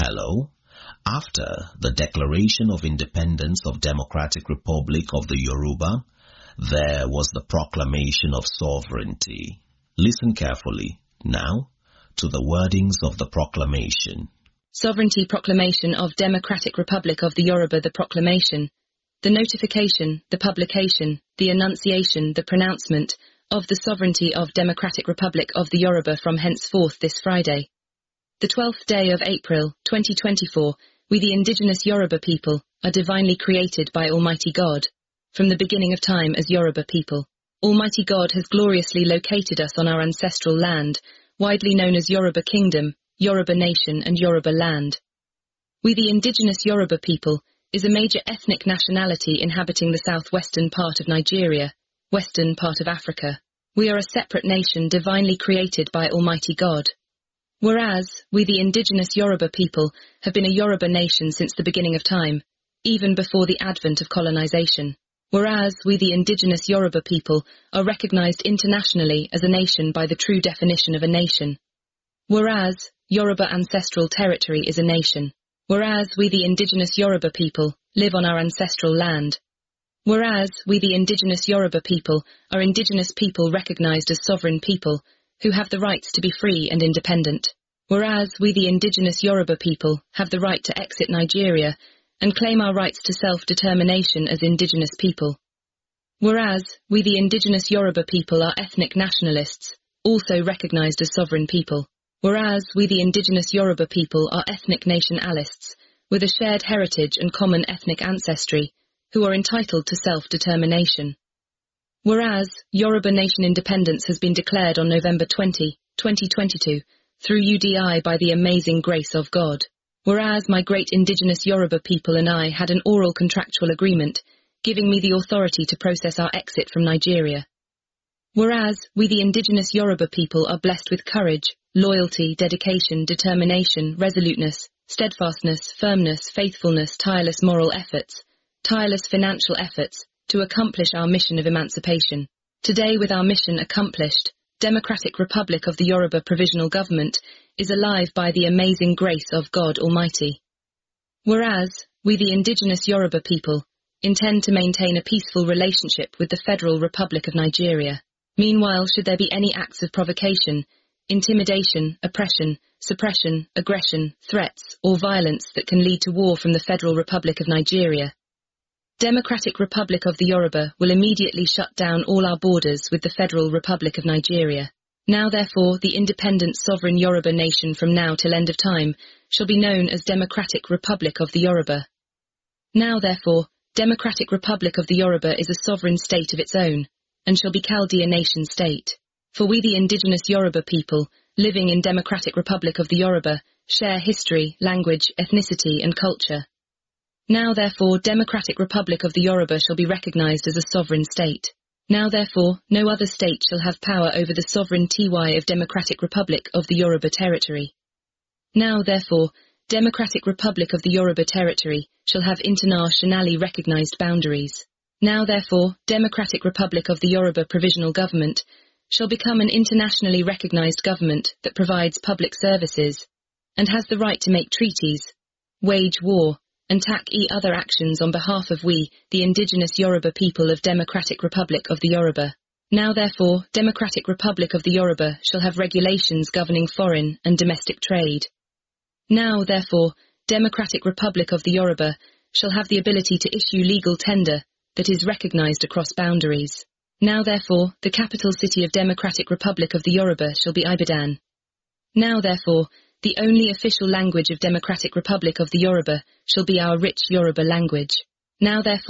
Hello. After the Declaration of Independence of Democratic Republic of the Yoruba, there was the proclamation of sovereignty. Listen carefully now to the wordings of the proclamation. Sovereignty Proclamation of Democratic Republic of the Yoruba. The proclamation, the notification, the publication, the enunciation, the pronouncement of the sovereignty of Democratic Republic of the Yoruba from henceforth this Friday, the 12th day of April, 2024, we the indigenous Yoruba people are divinely created by Almighty God. From the beginning of time as Yoruba people, Almighty God has gloriously located us on our ancestral land, widely known as Yoruba Kingdom, Yoruba Nation and Yoruba Land. We the indigenous Yoruba people is a major ethnic nationality inhabiting the southwestern part of Nigeria, western part of Africa. We are a separate nation divinely created by Almighty God. Whereas, we the indigenous Yoruba people have been a Yoruba nation since the beginning of time, even before the advent of colonization. Whereas, we the indigenous Yoruba people are recognized internationally as a nation by the true definition of a nation. Whereas, Yoruba ancestral territory is a nation. Whereas, we the indigenous Yoruba people live on our ancestral land. Whereas, we the indigenous Yoruba people are indigenous people recognized as sovereign people, who have the rights to be free and independent. Whereas, we the indigenous Yoruba people have the right to exit Nigeria and claim our rights to self-determination as indigenous people. Whereas, we the indigenous Yoruba people are ethnic nationalists, also recognized as sovereign people. Whereas, we the indigenous Yoruba people are ethnic nationalists, with a shared heritage and common ethnic ancestry, who are entitled to self-determination. Whereas, Yoruba Nation independence has been declared on November 20, 2022, through UDI by the amazing grace of God. Whereas, my great indigenous Yoruba people and I had an oral contractual agreement, giving me the authority to process our exit from Nigeria. Whereas, we the indigenous Yoruba people are blessed with courage, loyalty, dedication, determination, resoluteness, steadfastness, firmness, faithfulness, tireless moral efforts, tireless financial efforts, to accomplish our mission of emancipation. Today, with our mission accomplished, Democratic Republic of the Yoruba Provisional Government is alive by the amazing grace of God Almighty. Whereas, we the indigenous Yoruba people intend to maintain a peaceful relationship with the Federal Republic of Nigeria. Meanwhile, should there be any acts of provocation, intimidation, oppression, suppression, aggression, threats, or violence that can lead to war from the Federal Republic of Nigeria, Democratic Republic of the Yoruba will immediately shut down all our borders with the Federal Republic of Nigeria. Now therefore, the independent sovereign Yoruba nation from now till end of time shall be known as Democratic Republic of the Yoruba. Now therefore, Democratic Republic of the Yoruba is a sovereign state of its own, and shall be Chaldea nation state. For we the indigenous Yoruba people, living in Democratic Republic of the Yoruba, share history, language, ethnicity and culture. Now therefore, Democratic Republic of the Yoruba shall be recognized as a sovereign state. Now therefore, no other state shall have power over the sovereign TY of Democratic Republic of the Yoruba territory. Now therefore, Democratic Republic of the Yoruba territory shall have internationally recognized boundaries. Now therefore, Democratic Republic of the Yoruba Provisional Government shall become an internationally recognized government that provides public services, and has the right to make treaties, wage war, and take other actions on behalf of we, the indigenous Yoruba people of Democratic Republic of the Yoruba. Now therefore, Democratic Republic of the Yoruba shall have regulations governing foreign and domestic trade. Now therefore, Democratic Republic of the Yoruba shall have the ability to issue legal tender that is recognized across boundaries. Now therefore, the capital city of Democratic Republic of the Yoruba shall be Ibadan. Now therefore, the only official language of Democratic Republic of the Yoruba shall be our rich Yoruba language. Now therefore,